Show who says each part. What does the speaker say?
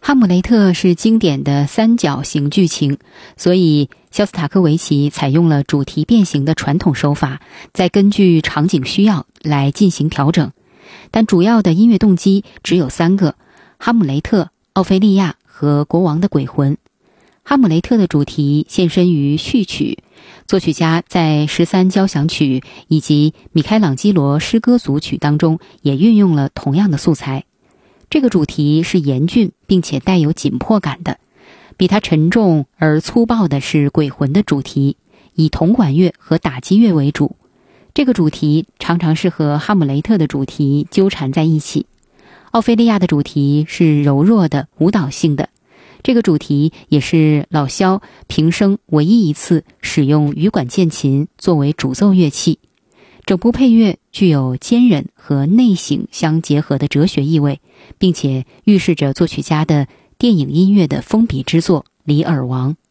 Speaker 1: 哈姆雷特是经典的三角形剧情，所以肖斯塔科维奇采用了主题变形的传统手法，再根据场景需要来进行调整。但主要的音乐动机只有3个：哈姆雷特、奥菲利亚和国王的鬼魂。哈姆雷特的主题现身于序曲，作曲家在13交响曲以及米开朗基罗诗歌组曲当中也运用了同样的素材。这个主题是严峻并且带有紧迫感的，比它沉重而粗暴的是鬼魂的主题，以铜管乐和打击乐为主。这个主题常常是和哈姆雷特的主题纠缠在一起。奥菲利亚的主题是柔弱的、舞蹈性的，这个主题也是老肖平生唯一一次使用羽管键琴作为主奏乐器。整部配乐具有坚韧和内省相结合的哲学意味，并且预示着作曲家的电影音乐的封笔之作《李尔王》。